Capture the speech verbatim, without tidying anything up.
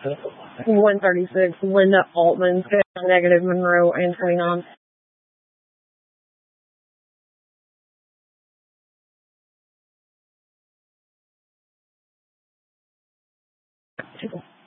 one thirty-six, Linda Altman, negative Monroe and twenty-nine. People.